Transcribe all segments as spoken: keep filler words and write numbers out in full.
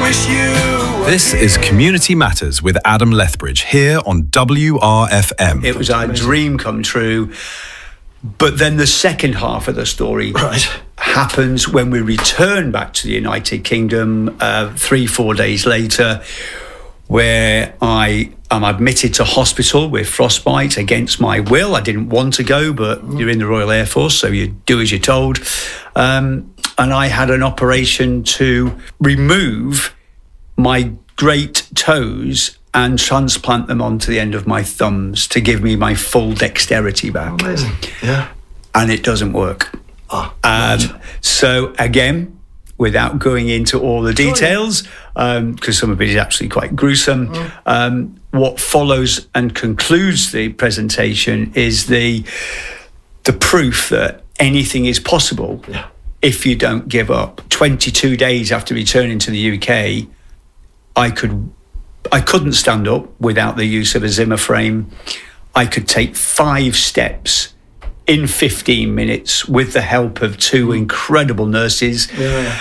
wish you... This is Community Matters with Adam Lethbridge here on W R F M. It was our dream come true. But then the second half of the story right. happens when we return back to the United Kingdom uh, three, four days later, where I am admitted to hospital with frostbite against my will. I didn't want to go, but mm. you're in the Royal Air Force, so you do as you're told. Um, and I had an operation to remove my great toes and transplant them onto the end of my thumbs to give me my full dexterity back. Amazing. Yeah. And it doesn't work. Oh, um, right. So again, without going into all the details, because um, some of it is actually quite gruesome, mm. um, what follows and concludes the presentation is the the proof that anything is possible yeah. if you don't give up. twenty-two days after returning to the U K, I could I couldn't stand up without the use of a Zimmer frame. I could take five steps in fifteen minutes with the help of two incredible nurses. Yeah.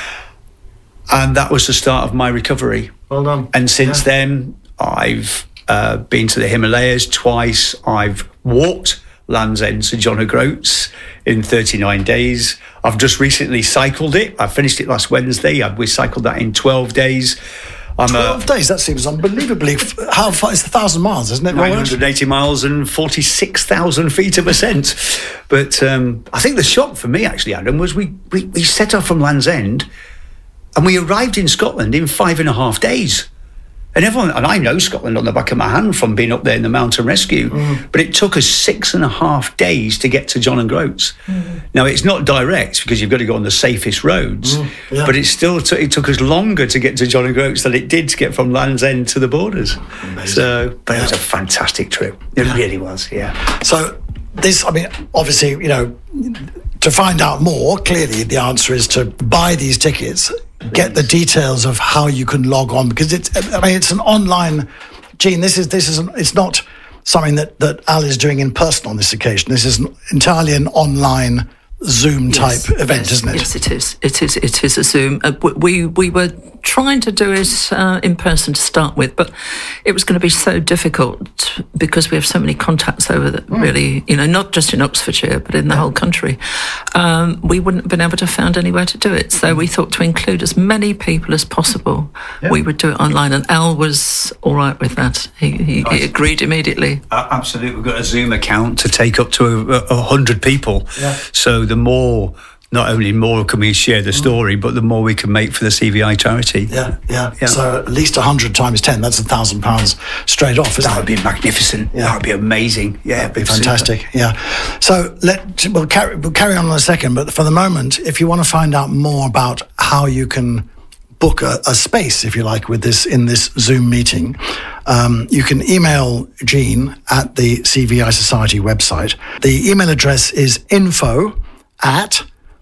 And that was the start of my recovery. Well done. And since yeah. then, I've uh, been to the Himalayas twice. I've walked Land's End to John O'Groats in thirty-nine days. I've just recently cycled it. I finished it last Wednesday. I, we cycled that in twelve days. I'm twelve a, days? That seems unbelievably... How far? It's a thousand miles, isn't it? nine hundred eighty miles and forty-six thousand feet of ascent. But um, I think the shock for me, actually, Adam, was we, we, we set off from Land's End and we arrived in Scotland in five and a half days. And everyone, and I know Scotland on the back of my hand from being up there in the mountain rescue, mm. but it took us six and a half days to get to John O'Groats. Mm. Now, it's not direct because you've got to go on the safest roads, mm. yeah. but it still t- it took us longer to get to John O'Groats than it did to get from Land's End to the borders. Amazing. So, but yeah. it was a fantastic trip. It yeah. really was, yeah. So this, I mean, obviously, you know, to find out more, clearly the answer is to buy these tickets, get the details of how you can log on, because it's, I mean, it's an online, Gene, this is, this is, an, it's not something that, that Al is doing in person on this occasion. This is an, entirely an online Zoom type yes, event, yes, isn't it? Yes, it is. It is. It is a Zoom. Uh, we we were trying to do it uh, in person to start with, but it was going to be so difficult because we have so many contacts over that. Mm. Really, you know, not just in Oxfordshire but in the yeah. whole country. Um, we wouldn't have been able to find anywhere to do it, so we thought to include as many people as possible, yeah. we would do it online. And Al was all right with that. He, he, nice. he agreed immediately. Uh, absolutely, we've got a Zoom account to take up to a, a hundred people. Yeah. So the more, not only more can we share the story, but the more we can make for the C V I charity. Yeah, yeah. yeah. So at least one hundred times ten, that's one thousand pounds straight off, isn't that it? That would be magnificent. Yeah. That would be amazing. Yeah, it'd be fantastic. Super. Yeah. So let, we'll, carry, we'll carry on in a second, but for the moment, if you want to find out more about how you can book a, a space, if you like, with this in this Zoom meeting, um, you can email Gene at the C V I Society website. The email address is info at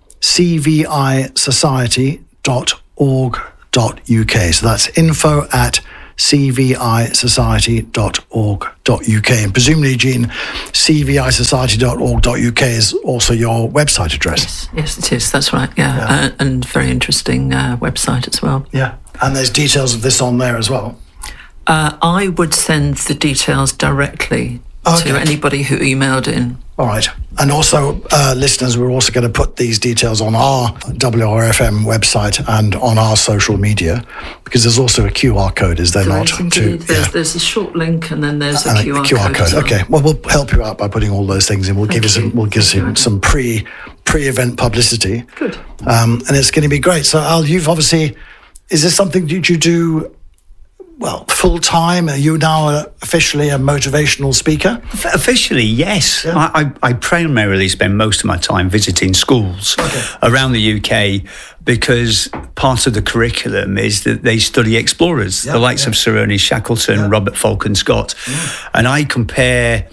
c v i society dot org dot u k. So that's info at c v i society dot org dot u k. And presumably, Gene, c v i society dot org dot u k is also your website address. Yes, yes it is. That's right, yeah. yeah. Uh, and very interesting uh, website as well. Yeah, and there's details of this on there as well. Uh, I would send the details directly okay. to anybody who emailed in. All right. And also, uh, listeners, we're also going to put these details on our W R F M website and on our social media, because there's also a Q R code, is there Great, not? Indeed. To, there's, yeah. there's a short link and then there's a, and Q R, a Q R code. code. Well. Okay. Well, we'll help you out by putting all those things in. We'll Thank give you some, we'll give you some pre, pre-event publicity. Good. Um, and it's going to be great. So, Al, you've obviously, is this something that you do, well, full-time? Are you now officially a motivational speaker? Officially, yes. Yeah. I, I, I primarily spend most of my time visiting schools okay. around the U K, because part of the curriculum is that they study explorers, yeah, the likes yeah. of Sir Ernest Shackleton, yeah. Robert Falcon Scott. Yeah. And I compare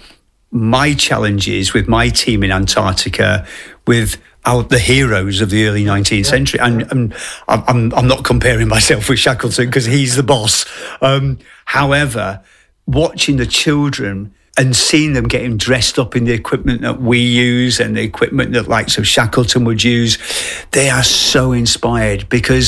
my challenges with my team in Antarctica with Our, the heroes of the early nineteenth yeah, century. And, yeah. and I'm, I'm not comparing myself with Shackleton because he's the boss. Um, however, watching the children and seeing them getting dressed up in the equipment that we use and the equipment that likes of Shackleton would use, they are so inspired, because yeah.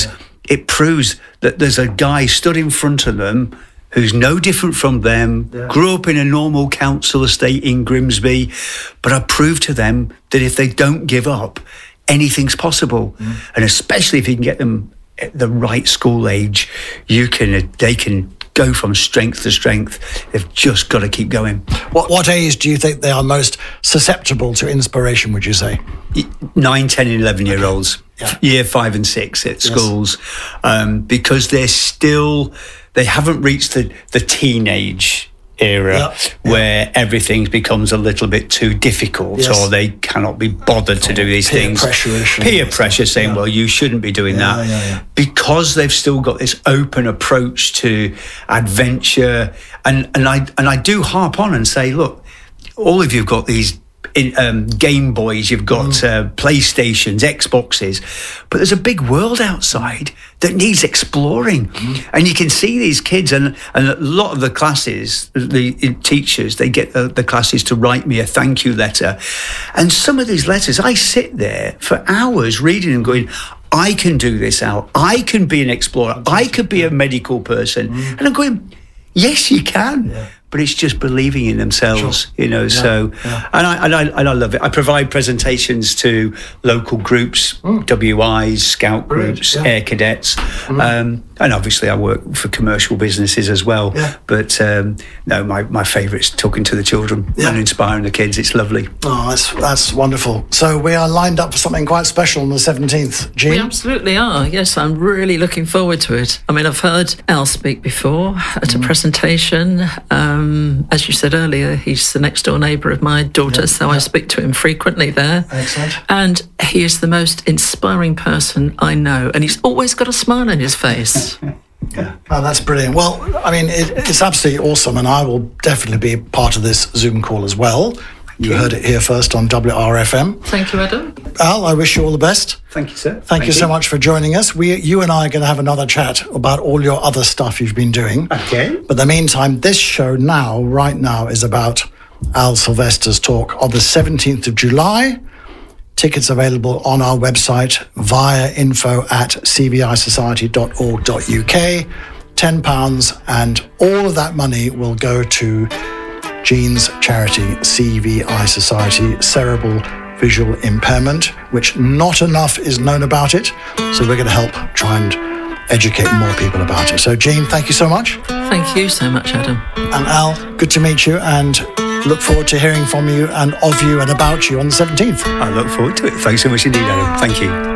it proves that there's a guy stood in front of them who's no different from them, yeah. grew up in a normal council estate in Grimsby, but I proved to them that if they don't give up, anything's possible. Mm. And especially if you can get them at the right school age, you can they can go from strength to strength. They've just got to keep going. What what age do you think they are most susceptible to inspiration, would you say? Nine, ten, and eleven year olds, yeah. year five and six at yes. schools, um, because they're still, they haven't reached the, the teenage era yeah. where yeah. everything becomes a little bit too difficult yes. or they cannot be bothered to do these peer things. Pressure peer pressure saying, yeah. well, you shouldn't be doing yeah, that. Yeah, yeah. Because they've still got this open approach to adventure. And, and, I, and I do harp on and say, look, all of you have got these in, um, Game Boys, you've got mm. uh, PlayStations, Xboxes, but there's a big world outside that needs exploring. Mm. And you can see these kids, and, and a lot of the classes, the teachers, they get the, the classes to write me a thank you letter. And some of these letters, I sit there for hours reading them going, I can do this out. I can be an explorer. I could be a medical person. Mm. And I'm going, yes, you can. Yeah. But it's just believing in themselves, sure. you know. Yeah, so, yeah. and I and I and I love it. I provide presentations to local groups, mm. W Is, Scout Brilliant, groups, yeah. Air Cadets, mm. um, and obviously I work for commercial businesses as well. Yeah. But um, no, my my favourite's talking to the children yeah. and inspiring the kids. It's lovely. Oh, that's that's wonderful. So we are lined up for something quite special on the seventeenth. Jean? We absolutely are. Yes, I'm really looking forward to it. I mean, I've heard Al speak before at mm. a presentation. Um, Um, as you said earlier, he's the next door neighbour of my daughter, yeah, so yeah. I speak to him frequently there. Excellent. And he is the most inspiring person I know, and he's always got a smile on his face. Yeah, oh, that's brilliant. Well, I mean, it, it's absolutely awesome, and I will definitely be part of this Zoom call as well. You yeah. heard it here first on W R F M. Thank you, Adam. Al, I wish you all the best. Thank you, sir. Thank, Thank you, you so much for joining us. We, you and I are going to have another chat about all your other stuff you've been doing. Okay. But in the meantime, this show now, right now, is about Al Sylvester's talk on the seventeenth of July. Tickets available on our website via info at c v i society dot org dot u k. ten pounds, and all of that money will go to Jean's charity, C V I Society, Cerebral Visual Impairment, which not enough is known about it. So we're going to help try and educate more people about it. So Jean, thank you so much. Thank you so much, Adam. And Al, good to meet you, and look forward to hearing from you and of you and about you on the seventeenth. I look forward to it. Thanks so much indeed, Adam. Thank you.